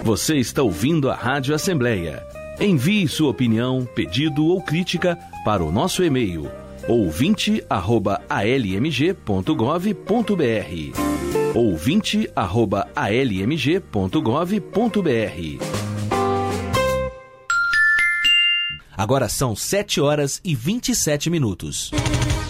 Você está ouvindo a Rádio Assembleia. Envie sua opinião, pedido ou crítica para o nosso e-mail ouvinte@almg.gov.br ouvinte@almg.gov.br. Agora são 7 horas e 27 minutos.